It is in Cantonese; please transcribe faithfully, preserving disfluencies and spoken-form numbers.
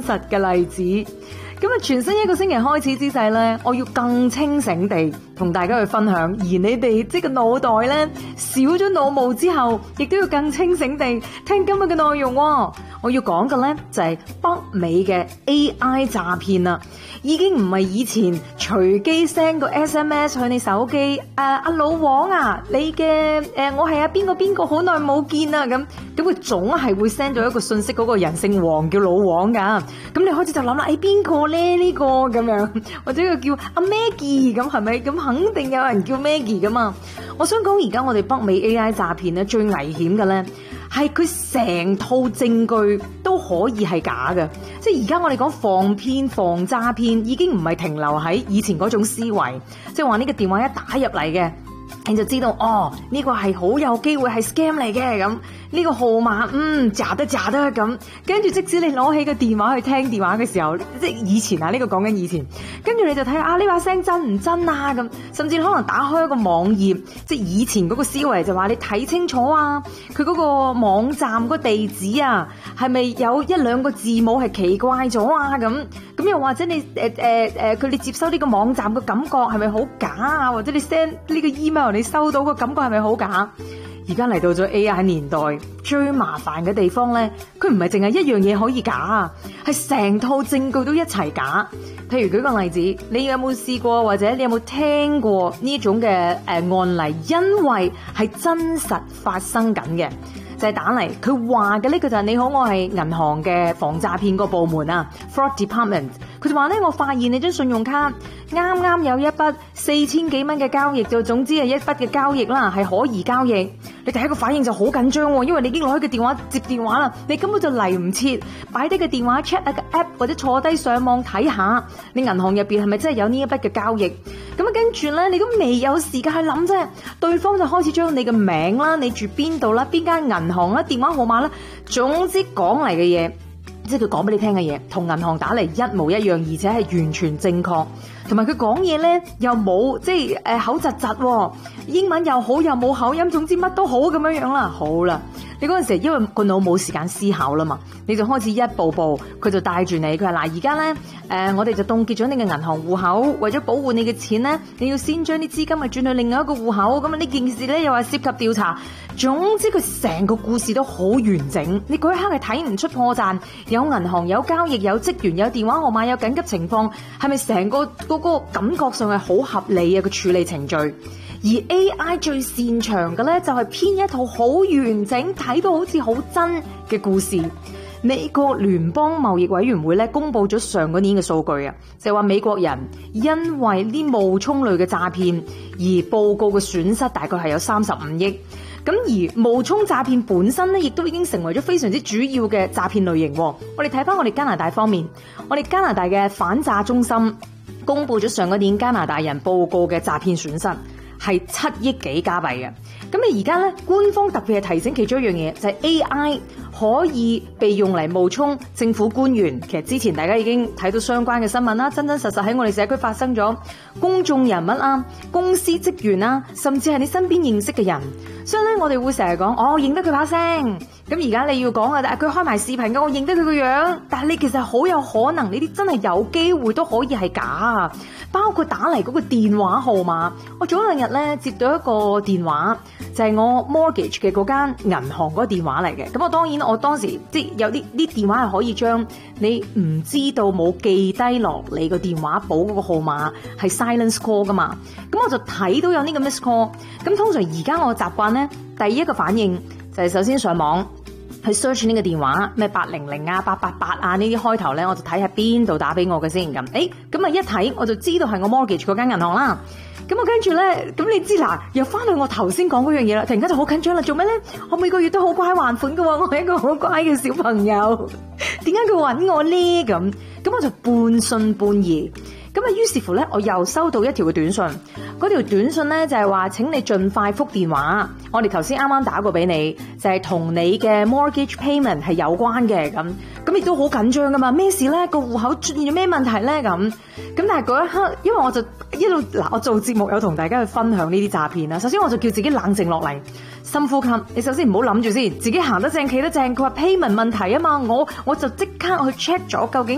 實嘅例子。咁啊，全新一個星期開始之際咧，我要更清醒地同大家去分享，而你哋即係個腦袋咧少咗腦霧之後，亦都要更清醒地聽今日嘅內容。我要講嘅咧就係北美嘅 A I 詐騙啦，已經唔係以前隨機 send 個 S M S 去你手機，誒、啊、阿老王啊，你嘅誒、呃、我係阿邊個邊個好耐冇見啊，咁咁佢總係會 send 咗一個信息，嗰個人姓黃叫老王噶，咁你開始就諗啦，誒邊個咧呢個咁樣，或者佢叫阿 Maggie 咁係咪？咁肯定有人叫 Maggie 噶嘛。我想講而家我哋北美 A I 詐騙咧最危險嘅咧，係佢成套證據都可以係假嘅，即係而家我哋講防騙防詐騙已經唔係停留喺以前嗰種思維，即係話呢個電話一打入嚟嘅，你就知道哦呢個係好有機會係 scam 嚟嘅，咁呢個號碼嗯詐得詐得咁，跟住即使你攞起個電話去聽電話嘅時候，即係以前啊呢個講緊以前，跟住你就睇下啊呢把聲真唔真啊咁，甚至可能打開一個網頁，即係以前嗰個思維就話你睇清楚啊，佢嗰個網站個地址啊係咪有一兩個字母係奇怪咗啊咁，咁又或者你誒誒誒佢哋接收呢個網站嘅感覺係咪好假啊，或者你 send 呢個 email 你收到個感覺係咪好假？而家嚟到咗 A I 年代，最麻煩嘅地方咧，佢唔係淨係一樣嘢可以假啊，係成套證據都一齊假。譬如舉個例子，你有冇試過或者你有冇聽過呢種嘅誒案例？因為係真實發生緊嘅，就係打嚟佢話嘅呢個就係你好，我係銀行嘅防詐騙個部門啊 ，fraud department。佢就話咧，我發現你張信用卡啱啱有一筆四千幾蚊嘅交易，就總之係一筆嘅交易啦，係可疑交易。你第一個反應就好緊張喎，因為你已經攞起個電話接電話啦，你根本就嚟唔切擺低個電話 check 一個 app 或者坐低上網睇下，你銀行入邊係咪真係有呢一筆嘅交易？咁啊跟住咧，你都未有時間去諗啫，對方就開始將你嘅名啦、你住邊度啦、邊間銀行啦、電話號碼啦，總之講嚟嘅嘢。即係佢講俾你聽嘅嘢，同銀行打嚟一模一樣，而且係完全正確。同埋佢講嘢咧，又冇即係誒、呃、口窒窒，英文又好又冇口音，總之乜都好咁樣樣啦。好啦，你嗰陣時因為個腦冇時間思考啦嘛，你就開始一步步，佢就帶住你。佢話嗱，而家咧誒，我哋就凍結咗你嘅銀行戶口，為咗保護你嘅錢咧，你要先將啲資金啊轉去另外一個戶口。咁啊呢件事咧又話涉及調查。總之佢成個故事都好完整，你嗰一刻係睇唔出破綻，有銀行有交易有職員有電話號碼有緊急情況，係咪成個嗰個感覺上係好合理啊個處理程序？而 A I 最擅長嘅咧就係編一套好完整睇到好似好真嘅故事。美國聯邦貿易委員會咧公布咗上個年嘅數據啊，就係話美國人因為呢冒充類嘅詐騙而報告嘅損失大概係有三十五億。咁而冒充詐騙本身咧，亦都已經成為咗非常之主要嘅詐騙類型。我哋睇翻我哋加拿大方面，我哋加拿大嘅反詐中心公布咗上個年加拿大人報告嘅詐騙損失係七億幾加幣嘅。咁你而家咧，官方特別係提醒其中一樣嘢，就係 A I 可以被用嚟冒充政府官員。其實之前大家已經睇到相關嘅新聞啦，真真實實喺我哋社區發生咗，公眾人物啊、公司職員啊，甚至係你身邊認識嘅人。所以咧，我哋會成日講，哦，我認得佢把聲。咁而家你要講啊，但係佢開埋視頻嘅，我認得佢個樣。但係你其實好有可能，呢啲真係有機會都可以係假啊！包括打嚟嗰個電話號碼，我早兩日咧接到一個電話，就係我 mortgage 嘅嗰間銀行嗰個電話嚟嘅。咁我當然我當時即係有啲啲電話係可以將你唔知道冇記低落你個電話簿嗰個號碼係 silence call 噶嘛。咁我就睇到有呢個 miss call。咁通常而家我習慣咧，第一個反應就係首先上網去 search 呢個電話，咩八零零啊、八八八啊呢啲開頭咧，我就睇下邊度打俾我嘅先咁。誒，咁啊一睇我就知道係我 mortgage 嗰間銀行啦。咁我跟住咧，咁你知嗱，又翻去我頭先講嗰樣嘢啦，突然間就好緊張啦。做咩咧？我每個月都好乖還款㗎喎，我係一個好乖嘅小朋友。點解佢揾我呢？咁咁我就半信半疑。咁啊，於是乎咧，我又收到一條嘅短信。嗰條短信咧就係話，請你盡快覆電話。我哋頭先啱啱打過俾你，就係同你嘅 mortgage payment 係有關嘅。咁咁亦都好緊張噶嘛？咩事咧？個戶口出現咗咩問題咧？咁咁但係嗰一刻，因為我就一路嗱，我做節目有同大家去分享呢啲詐騙啦。首先我就叫自己冷靜落嚟，深呼吸。你首先唔好諗住先，自己行得正企得正。佢話 payment 問題啊嘛，我我就即刻去 check 咗究竟